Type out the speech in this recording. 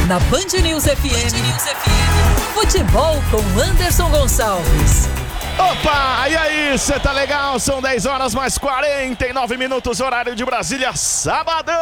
Na Band News FM. Futebol com Anderson Gonçalves. Opa, e aí, cê tá legal? São 10 horas mais 49 minutos, horário de Brasília, sabadão.